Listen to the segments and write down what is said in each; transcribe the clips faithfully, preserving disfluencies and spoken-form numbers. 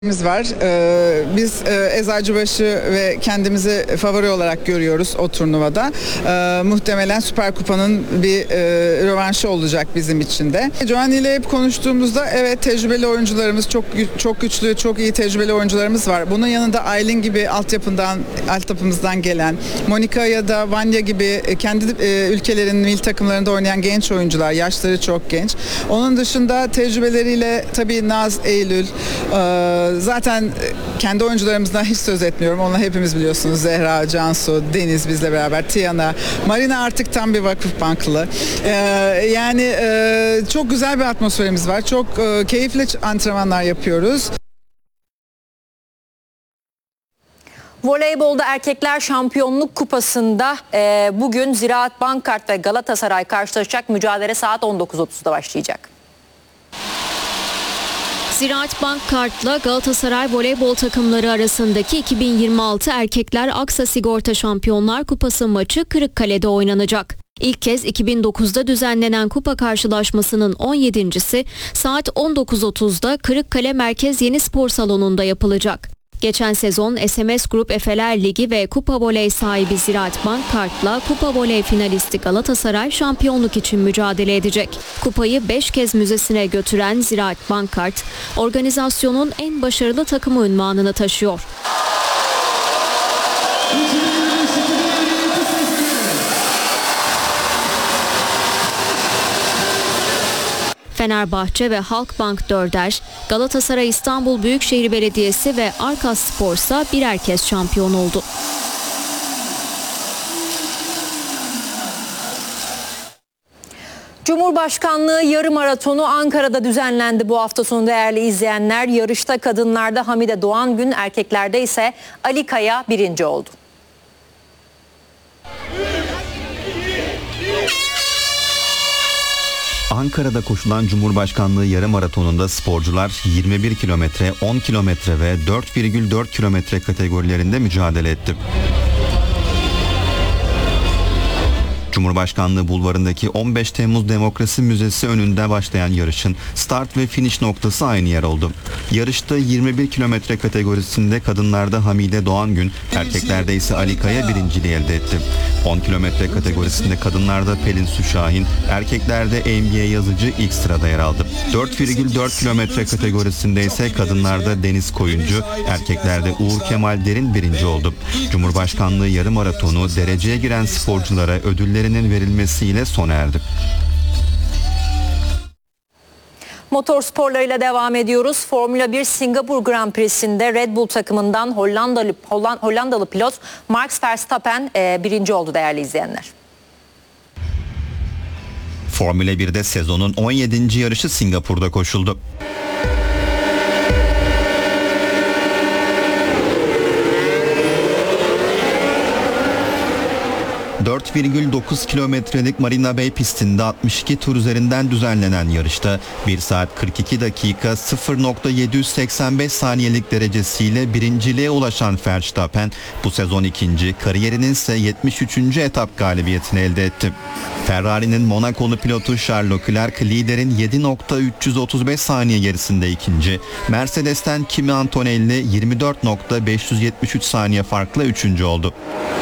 var. Ee, biz e, Eczacıbaşı ve kendimizi favori olarak görüyoruz o turnuvada. Ee, muhtemelen Süper Kupa'nın bir e, rövanşı olacak bizim için de. Giovanni ile hep konuştuğumuzda evet tecrübeli oyuncularımız çok çok güçlü, çok iyi tecrübeli oyuncularımız var. Bunun yanında Aylin gibi altyapından, altyapımızdan gelen, Monika ya da Vanya gibi kendi e, ülkelerinin milli takımlarında oynayan genç oyuncular, yaşları çok genç. Onun dışında tecrübeleriyle tabii Naz, Eylül, e, zaten kendi oyuncularımızdan hiç söz etmiyorum. Onları hepimiz biliyorsunuz. Zehra, Cansu, Deniz bizle beraber, Tiana, Marina artık tam bir Vakıfbanklı. Ee, yani e, çok güzel bir atmosferimiz var. Çok e, keyifli antrenmanlar yapıyoruz. Voleybolda Erkekler Şampiyonluk Kupası'nda e, bugün Ziraat Bankart ve Galatasaray karşılaşacak. Mücadele saat on dokuz otuzda başlayacak. Ziraat Bankkart'la Galatasaray voleybol takımları arasındaki iki bin yirmi altı Erkekler Aksa Sigorta Şampiyonlar Kupası maçı Kırıkkale'de oynanacak. İlk kez iki bin dokuzda düzenlenen kupa karşılaşmasının on yedincisi saat on dokuz otuzda Kırıkkale Merkez Yeni Spor Salonu'nda yapılacak. Geçen sezon S M S Grup Efeler Ligi ve Kupa Voley sahibi Ziraat Bankkart'la Kupa Voley finalisti Galatasaray şampiyonluk için mücadele edecek. Kupayı beş kez müzesine götüren Ziraat Bankart, organizasyonun en başarılı takımı unvanını taşıyor. Fenerbahçe ve Halkbank dörder, Galatasaray İstanbul Büyükşehir Belediyesi ve Arkas Spor ise birer kez şampiyon oldu. Cumhurbaşkanlığı yarım maratonu Ankara'da düzenlendi bu hafta sonu değerli izleyenler. Yarışta kadınlarda Hamide Doğangün, erkeklerde ise Ali Kaya birinci oldu. Ankara'da koşulan Cumhurbaşkanlığı yarım maratonunda sporcular yirmi bir kilometre, on kilometre ve dört virgül dört kilometre kategorilerinde mücadele etti. Cumhurbaşkanlığı bulvarındaki on beş Temmuz Demokrasi Müzesi önünde başlayan yarışın start ve finish noktası aynı yer oldu. Yarışta yirmi bir kilometre kategorisinde kadınlarda Hamide Doğangün, erkeklerde ise Ali Kaya birinciliği elde etti. on kilometre kategorisinde kadınlarda Pelin Su Şahin, erkeklerde N B A Yazıcı ilk sırada yer aldı. dört virgül dört kilometre kategorisinde ise kadınlarda Deniz Koyuncu, erkeklerde Uğur Kemal Derin birinci oldu. Cumhurbaşkanlığı yarım maratonu dereceye giren sporculara ödüllerinin verilmesiyle sona erdi. Motor sporlarıyla devam ediyoruz. Formula bir Singapur Grand Prix'sinde Red Bull takımından Hollandalı, Hollandalı pilot Max Verstappen e, birinci oldu değerli izleyenler. Formula birde sezonun on yedinci yarışı Singapur'da koşuldu. dört virgül dokuz kilometrelik Marina Bay pistinde altmış iki tur üzerinden düzenlenen yarışta bir saat kırk iki dakika sıfır nokta yedi yüz seksen beş saniyelik derecesiyle birinciliğe ulaşan Verstappen bu sezon ikinci, kariyerinin ise yetmiş üçüncü etap galibiyetini elde etti. Ferrari'nin Monakolu pilotu Charles Leclerc liderin yedi nokta üç yüz otuz beş saniye gerisinde ikinci, Mercedes'ten Kimi Antonelli yirmi dört nokta beş yüz yetmiş üç saniye farkla üçüncü oldu.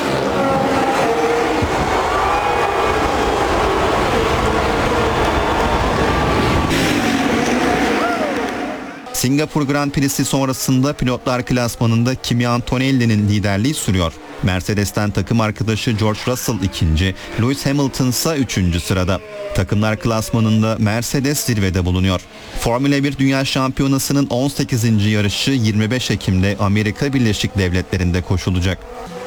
Singapur Grand Prix'si sonrasında pilotlar klasmanında Kimi Antonelli'nin liderliği sürüyor. Mercedes'ten takım arkadaşı George Russell ikinci, Lewis Hamilton ise üçüncü sırada. Takımlar klasmanında Mercedes zirvede bulunuyor. Formula bir Dünya Şampiyonası'nın on sekizinci yarışı yirmi beş Ekim'de Amerika Birleşik Devletleri'nde koşulacak.